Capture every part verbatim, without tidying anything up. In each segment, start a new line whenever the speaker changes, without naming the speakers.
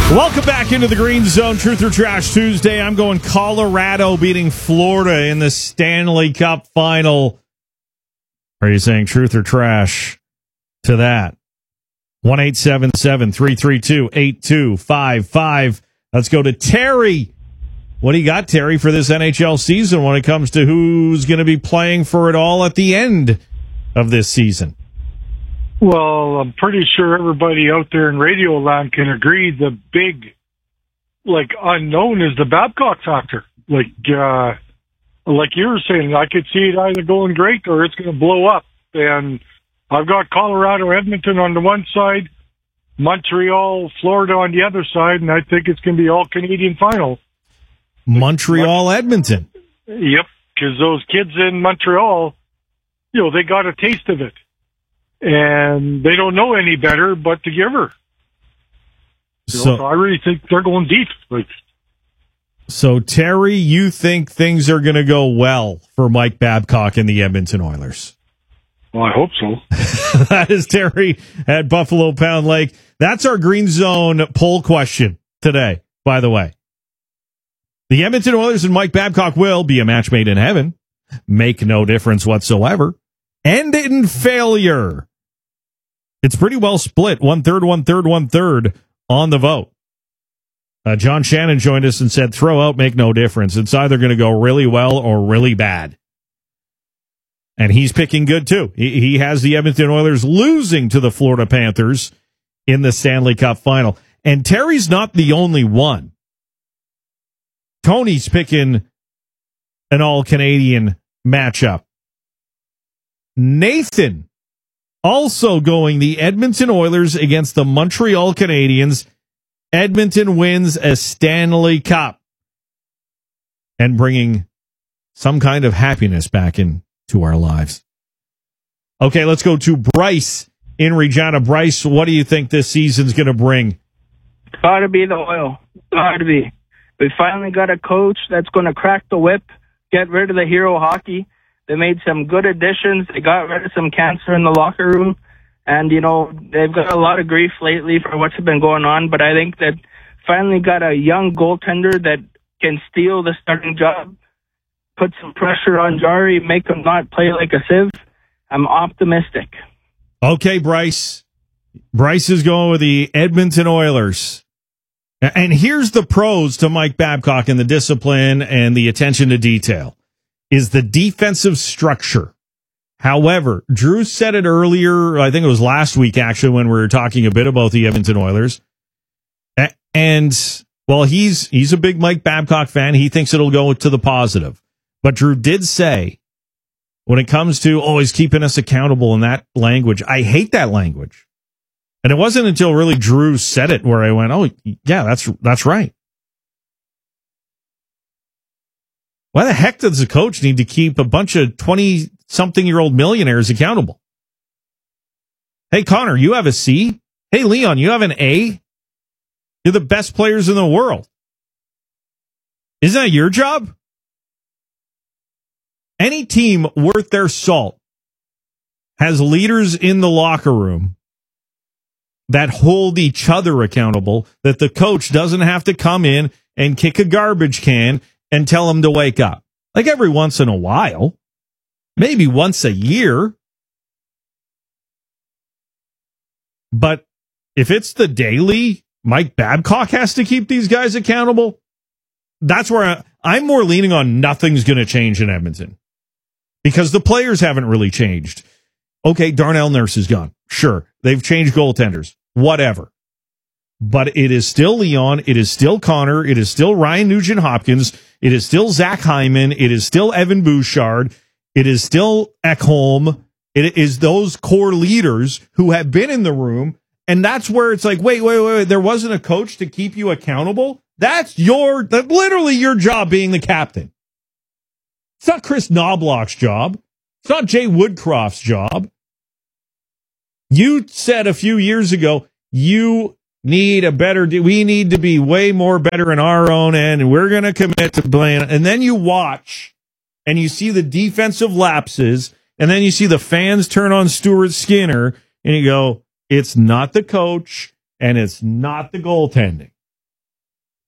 Welcome back into the Green Zone, Truth or Trash Tuesday. I'm going Colorado beating Florida in the Stanley Cup final. Are you saying truth or trash to that? one eight seven seven, three three two, eight two five five. Let's go to Terry. What do you got, Terry, for this N H L season when it comes to who's going to be playing for it all at the end of this season?
Well, I'm pretty sure everybody out there in Radio Land can agree the big, like, unknown is the Babcock factor. Like, uh, like you were saying, I could see it either going great or it's going to blow up. And I've got Colorado, Edmonton on the one side, Montreal, Florida on the other side, and I think it's going to be all Canadian final.
Montreal, Edmonton.
Yep, because those kids in Montreal, you know, they got a taste of it. And they don't know any better but to give her. You know,
so,
so I really think they're going deep. Like,
so, Terry, you think things are going to go well for Mike Babcock and the Edmonton Oilers?
Well, I hope so.
That is Terry at Buffalo Pound Lake. That's our Green Zone poll question today, by the way. The Edmonton Oilers and Mike Babcock will be a match made in heaven. Make no difference whatsoever. End in failure. It's pretty well split. One third, one third, one third on the vote. Uh, John Shannon joined us and said, throw out, make no difference. It's either going to go really well or really bad. And he's picking good, too. He, he has the Edmonton Oilers losing to the Florida Panthers in the Stanley Cup final. And Terry's not the only one. Tony's picking an all-Canadian matchup. Nathan also going the Edmonton Oilers against the Montreal Canadiens. Edmonton wins a Stanley Cup and bringing some kind of happiness back into our lives. Okay, let's go to Bryce in Regina. Bryce, what do you think this season's going to bring?
Gotta be the Oil. Gotta be. We finally got a coach that's going to crack the whip, get rid of the hero hockey. They made some good additions. They got rid of some cancer in the locker room. And, you know, they've got a lot of grief lately for what's been going on. But I think that finally got a young goaltender that can steal the starting job, put some pressure on Jari, make him not play like a sieve. I'm optimistic.
Okay, Bryce. Bryce is going with the Edmonton Oilers. And here's the pros to Mike Babcock and the discipline and the attention to detail. Is the defensive structure. However, Drew said it earlier, I think it was last week actually, when we were talking a bit about the Edmonton Oilers. And, well, he's he's a big Mike Babcock fan. He thinks it'll go to the positive. But Drew did say, when it comes to, oh, he's keeping us accountable in that language, I hate that language. And it wasn't until really Drew said it where I went, oh, yeah, that's that's right. Why the heck does the coach need to keep a bunch of twenty-something-year-old millionaires accountable? Hey, Connor, you have a C. Hey, Leon, you have an A. You're the best players in the world. Isn't that your job? Any team worth their salt has leaders in the locker room that hold each other accountable, that the coach doesn't have to come in and kick a garbage can and tell them to wake up. Like every once in a while. Maybe once a year. But if it's the daily, Mike Babcock has to keep these guys accountable. That's where I, I'm more leaning on nothing's going to change in Edmonton. Because the players haven't really changed. Okay, Darnell Nurse is gone. Sure, they've changed goaltenders. Whatever. But it is still Leon. It is still Connor. It is still Ryan Nugent-Hopkins. It is still Zach Hyman. It is still Evan Bouchard. It is still Ekholm. It is those core leaders who have been in the room. And that's where it's like, wait, wait, wait, wait. There wasn't a coach to keep you accountable? That's your, that's literally your job being the captain. It's not Chris Knobloch's job. It's not Jay Woodcroft's job. You said a few years ago, you need a better, we need to be way more better in our own end, and we're going to commit to playing. And then you watch, and you see the defensive lapses, and then you see the fans turn on Stuart Skinner, and you go, it's not the coach, and it's not the goaltending.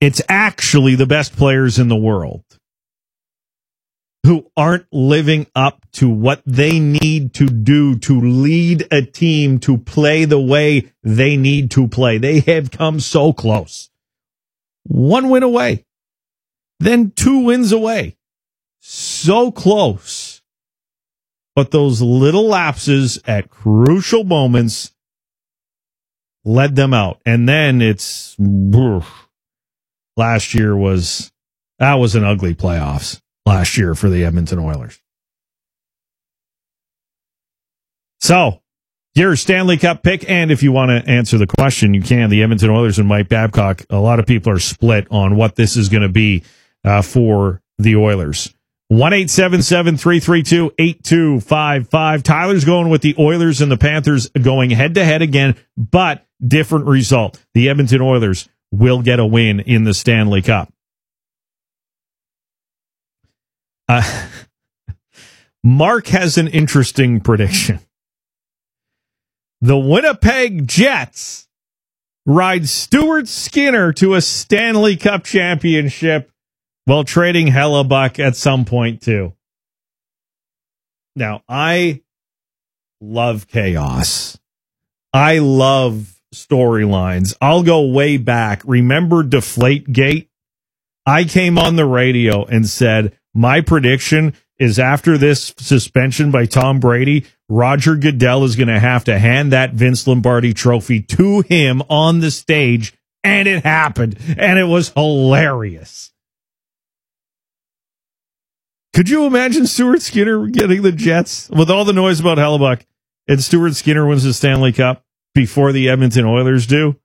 It's actually the best players in the world who aren't living up to what they need to do to lead a team to play the way they need to play. They have come so close. One win away, then two wins away. So close. But those little lapses at crucial moments led them out. And then it's, last year was, that was an ugly playoffs. Last year for the Edmonton Oilers. So, your Stanley Cup pick, and if you want to answer the question, you can. The Edmonton Oilers and Mike Babcock, a lot of people are split on what this is going to be uh, for the Oilers. one eight seven seven, three three two, eight two five five. Tyler's going with the Oilers and the Panthers going head-to-head again, but different result. The Edmonton Oilers will get a win in the Stanley Cup. Uh, Mark has an interesting prediction. The Winnipeg Jets ride Stuart Skinner to a Stanley Cup championship while trading Hellebuck at some point, too. Now, I love chaos. I love storylines. I'll go way back. Remember Deflategate? I came on the radio and said, my prediction is after this suspension by Tom Brady, Roger Goodell is going to have to hand that Vince Lombardi trophy to him on the stage, and it happened, and it was hilarious. Could you imagine Stuart Skinner getting the Jets with all the noise about Hellebuck, and Stuart Skinner wins the Stanley Cup before the Edmonton Oilers do?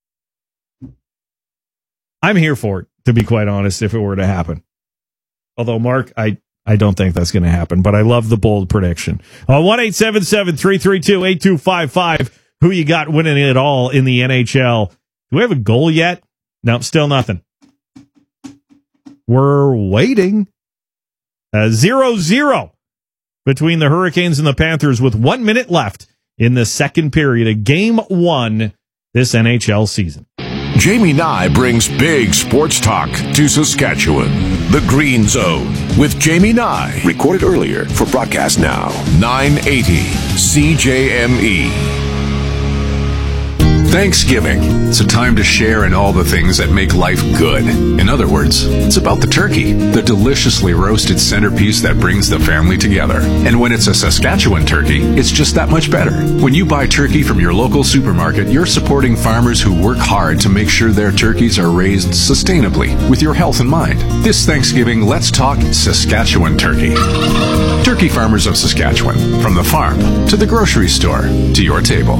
I'm here for it, to be quite honest, if it were to happen. Although, Mark, I, I don't think that's going to happen, but I love the bold prediction. Uh, one eight seven seven, three three two, eight two five five. Who you got winning it all in the N H L? Do we have a goal yet? No, still nothing. We're waiting. Uh, zero zero between the Hurricanes and the Panthers with one minute left in the second period of game one this N H L season.
Jamie Nye brings big sports talk to Saskatchewan. The Green Zone with Jamie Nye. Recorded earlier for broadcast now. nine eighty C J M E. Thanksgiving. It's a time to share in all the things that make life good. In other words, it's about the turkey, the deliciously roasted centerpiece that brings the family together. And when it's a Saskatchewan turkey, it's just that much better. When you buy turkey from your local supermarket, you're supporting farmers who work hard to make sure their turkeys are raised sustainably with your health in mind. This Thanksgiving, let's talk Saskatchewan turkey. Turkey farmers of Saskatchewan, from the farm to the grocery store to your table.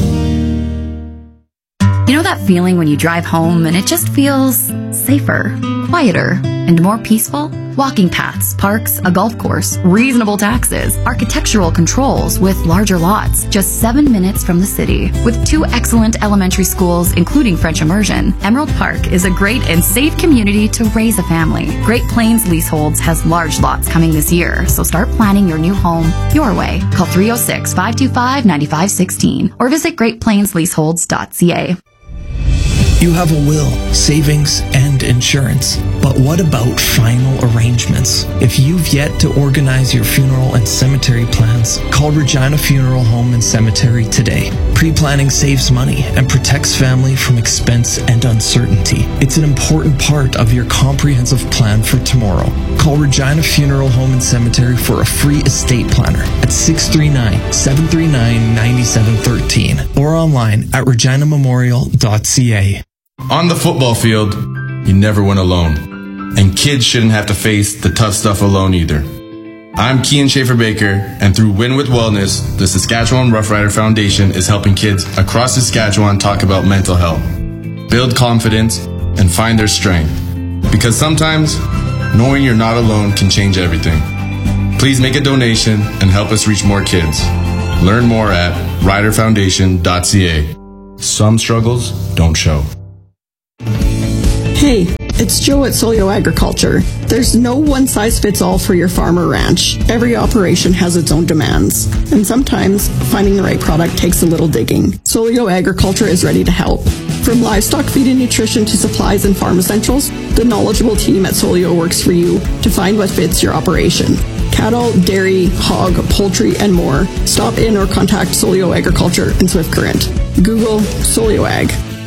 You know that feeling when you drive home and it just feels safer, quieter, and more peaceful? Walking paths, parks, a golf course, reasonable taxes, architectural controls with larger lots, just seven minutes from the city. With two excellent elementary schools, including French immersion, Emerald Park is a great and safe community to raise a family. Great Plains Leaseholds has large lots coming this year, so start planning your new home your way. Call three oh six, five two five, nine five one six or visit great plains leaseholds dot c a.
You have a will, savings, and insurance. But what about final arrangements? If you've yet to organize your funeral and cemetery plans, call Regina Funeral Home and Cemetery today. Pre-planning saves money and protects family from expense and uncertainty. It's an important part of your comprehensive plan for tomorrow. Call Regina Funeral Home and Cemetery for a free estate planner at six three nine, seven three nine, nine seven one three or online at regina memorial dot c a.
On the football field, you never win alone. And kids shouldn't have to face the tough stuff alone either. I'm Kian Schaefer-Baker, and through Win With Wellness, the Saskatchewan Rough Rider Foundation is helping kids across Saskatchewan talk about mental health, build confidence, and find their strength. Because sometimes, knowing you're not alone can change everything. Please make a donation and help us reach more kids. Learn more at rider foundation dot c a. Some struggles don't show.
Hey, It's Joe at Solio Agriculture. There's no one-size-fits-all for your farm or ranch. Every operation has its own demands, and sometimes finding the right product takes a little digging. Solio Agriculture is ready to help. From livestock feed and nutrition to supplies and farm essentials, the knowledgeable team at Solio works for you to find what fits your operation. Cattle, dairy, hog, poultry, and more. Stop in or contact Solio Agriculture in Swift Current. Google Solio Ag.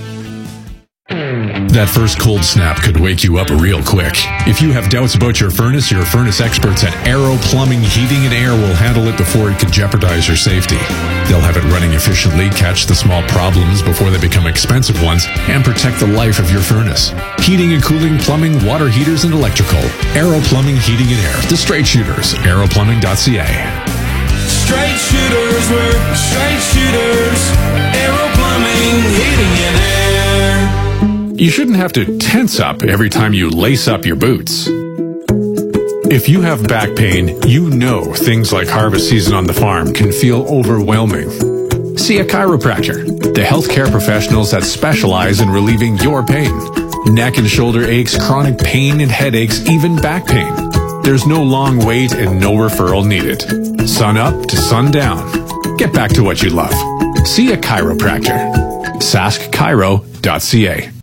That first cold snap could wake you up real quick. If you have doubts about your furnace, your furnace experts at Aero Plumbing, Heating and Air will handle it before it could jeopardize your safety. They'll have it running efficiently, catch the small problems before they become expensive ones, and protect the life of your furnace. Heating and cooling, plumbing, water heaters, and electrical. Aero Plumbing, Heating and Air. The Straight Shooters. aero plumbing dot c a.
Straight shooters, we're straight shooters. Aero Plumbing, Heating and Air.
You shouldn't have to tense up every time you lace up your boots. If you have back pain, you know things like harvest season on the farm can feel overwhelming. See a chiropractor, the healthcare professionals that specialize in relieving your pain. Neck and shoulder aches, chronic pain and headaches, even back pain. There's no long wait and no referral needed. Sun up to sundown. Get back to what you love. See a chiropractor. sask chiro dot c a.